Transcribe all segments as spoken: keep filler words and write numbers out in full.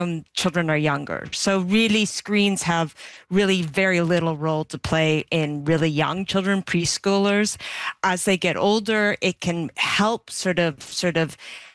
children are younger. So really screens have really very little role to play in really young children, preschoolers. As they get older, it can help sort of sort of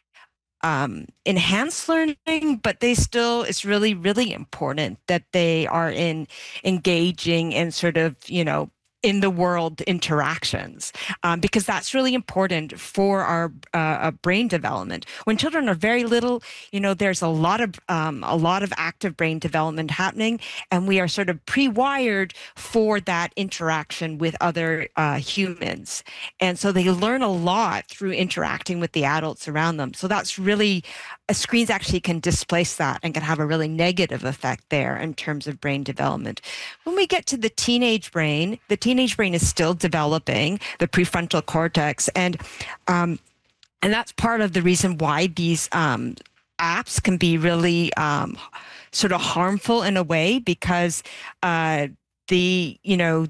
um, enhance learning, but they still, it's really, really important that they are in engaging in sort of, you know, in the world interactions, um, because that's really important for our uh, uh, brain development. When children are very little, you know, there's a lot of um, a lot of active brain development happening, and we are sort of pre-wired for that interaction with other uh, humans, and so they learn a lot through interacting with the adults around them. So that's really, uh, screens actually can displace that and can have a really negative effect there in terms of brain development. When we get to the teenage brain, the teenage brain is still developing, the prefrontal cortex, and um, and that's part of the reason why these um, apps can be really um, sort of harmful in a way, because uh, the you know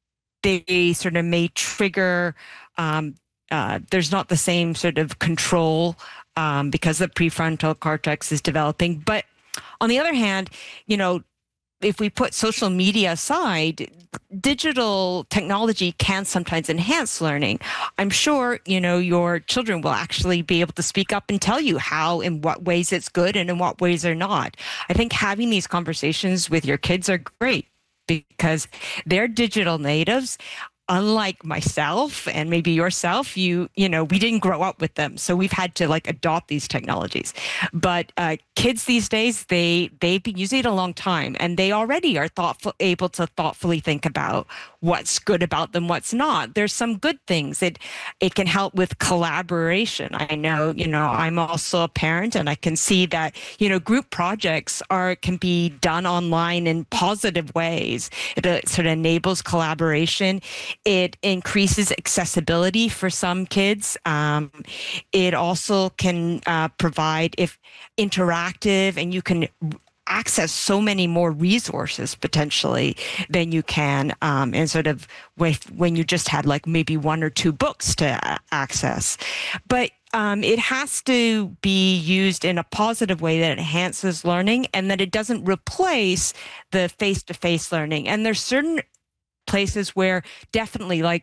they sort of may trigger. Um, uh, there's not the same sort of control um, because the prefrontal cortex is developing, but on the other hand, you know, if we put social media aside, digital technology can sometimes enhance learning. I'm sure, you know, your children will actually be able to speak up and tell you how, in what ways it's good and in what ways are not. I think having these conversations with your kids are great because they're digital natives. Unlike myself and maybe yourself, you you know, we didn't grow up with them, so we've had to like adopt these technologies. But uh, kids these days, they they've been using it a long time, and they already are thoughtful, able to thoughtfully think about what's good about them, what's not. There's some good things. It it can help with collaboration. I know, you know, I'm also a parent, and I can see that, you know, group projects are can be done online in positive ways. It uh, sort of enables collaboration. It increases accessibility for some kids. Um, it also can uh, provide if interactive, and you can access so many more resources potentially than you can um, and sort of with when you just had like maybe one or two books to access. But um, it has to be used in a positive way that enhances learning and that it doesn't replace the face-to-face learning. And there's certain places where definitely, like,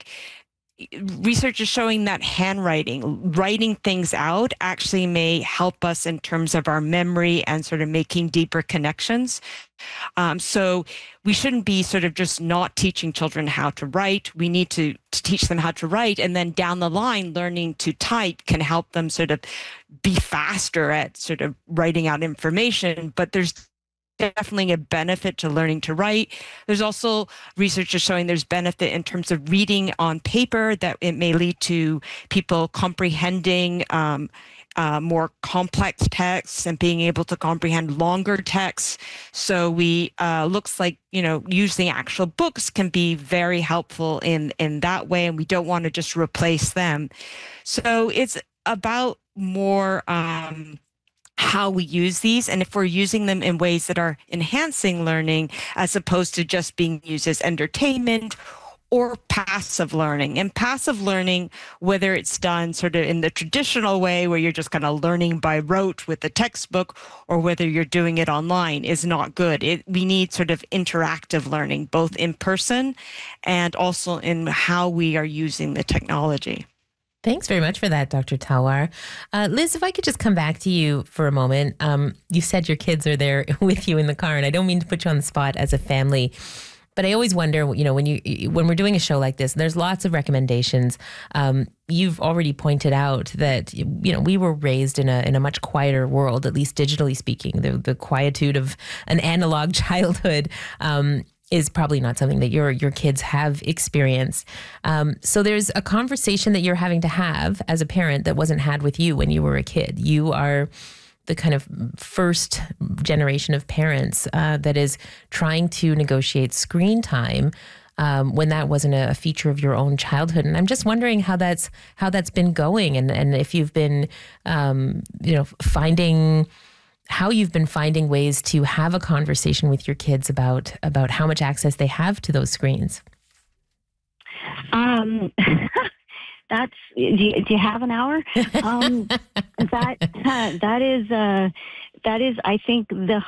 research is showing that handwriting, writing things out actually may help us in terms of our memory and sort of making deeper connections. Um, so we shouldn't be sort of just not teaching children how to write. We need to, to teach them how to write, and then down the line, learning to type can help them sort of be faster at sort of writing out information. But there's definitely a benefit to learning to write. There's also research is showing there's benefit in terms of reading on paper, that it may lead to people comprehending um, uh, more complex texts and being able to comprehend longer texts. So we uh, looks like, you know, using actual books can be very helpful in, in that way, and we don't want to just replace them. So it's about more um, how we use these, and if we're using them in ways that are enhancing learning as opposed to just being used as entertainment or passive learning. And passive learning, whether it's done sort of in the traditional way where you're just kind of learning by rote with the textbook, or whether you're doing it online, is not good. It, we need sort of interactive learning, both in person and also in how we are using the technology. Thanks very much for that, Doctor Talwar. Uh, Liz, if I could just come back to you for a moment. Um, you said your kids are there with you in the car, and I don't mean to put you on the spot as a family, but I always wonder, you know, when you when we're doing a show like this, there's lots of recommendations. Um, you've already pointed out that, you know, we were raised in a in a much quieter world, at least digitally speaking. The the quietude of an analog childhood Um, is probably not something that your your kids have experienced. Um, so there's a conversation that you're having to have as a parent that wasn't had with you when you were a kid. You are the kind of first generation of parents uh, that is trying to negotiate screen time um, when that wasn't a feature of your own childhood. And I'm just wondering how that's how that's been going, and and if you've been um, you know finding. how you've been finding ways to have a conversation with your kids about about how much access they have to those screens. Um, that's, do you, do you have an hour? Um, that, uh, that is, uh, that is, I think, the